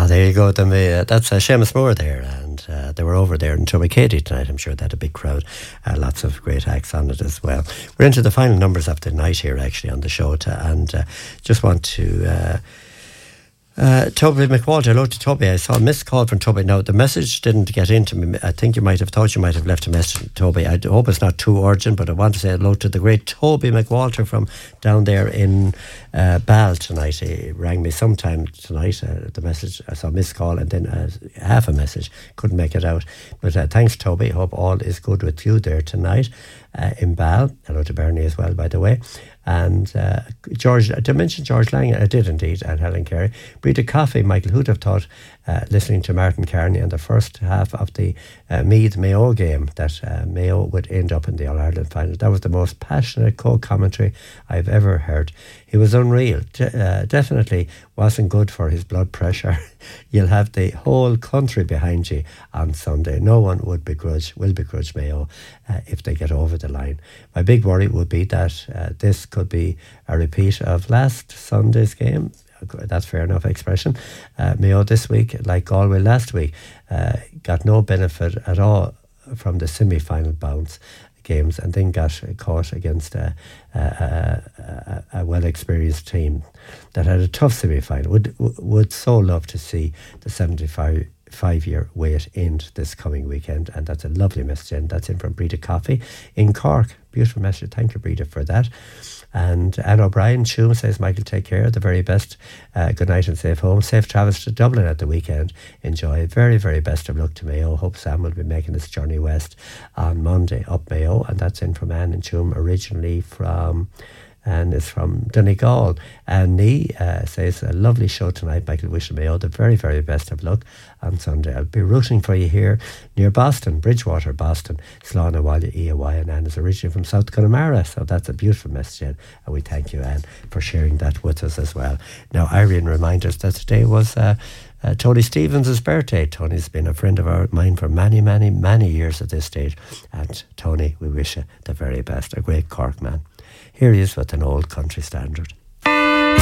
There you go. That's Seamus Moore there, and they were over there in Toby-Katy tonight. I'm sure they had a big crowd. Lots of great acts on it as well. We're into the final numbers of the night here, actually, on the show, and just want to... Toby McWalter, hello to Toby. I saw a missed call from Toby. Now, the message didn't get into me. I think you might have thought you might have left a message to Toby. I hope it's not too urgent, but I want to say hello to the great Toby McWalter from down there in Ball tonight. He rang me sometime tonight. The message, I saw a missed call and then half a message. Couldn't make it out. But thanks, Toby. Hope all is good with you there tonight in Ball. Hello to Bernie as well, by the way. And George, did I mention George Lang? I did indeed, and Helen Carey. Breda Coffey, Michael, who'd have thought, listening to Martin Carney in the first half of the Meath-Mayo game, that Mayo would end up in the All-Ireland final. That was the most passionate co-commentary I've ever heard. He was unreal. Definitely wasn't good for his blood pressure. You'll have the whole country behind you on Sunday. No one will begrudge Mayo if they get over the line. My big worry would be that this could be a repeat of last Sunday's game. That's fair enough expression. Mayo this week, like Galway last week, got no benefit at all from the semi-final bounce games, and then got caught against a well-experienced team that had a tough semi-final. Would so love to see the 75-year wait end this coming weekend, and that's a lovely message, and that's in from Breda Coffey in Cork. Beautiful message. Thank you, Breda, for that. And Anne O'Brien, Shoom, says, Michael, take care. The very best. Good night and safe home. Safe travels to Dublin at the weekend. Enjoy. Very, very best of luck to Mayo. Hope Sam will be making this journey west on Monday up Mayo. And that's in from Anne and Shoom, originally from... and it's from Donegal. And Nee says, a lovely show tonight, Michael. Wishing Mayo the very, very best of luck on Sunday. I'll be rooting for you here near Boston, Bridgewater, Boston. Slán Awalya EAY, and Anne is originally from South Connemara, so that's a beautiful message, Anne. And we thank you, Anne, for sharing that with us as well. Now, Irene reminds us that today was Tony Stevens' birthday. Tony's been a friend of mine for many, many, many years at this stage. And Tony, we wish you the very best. A great Cork man. Here he is with an old country standard.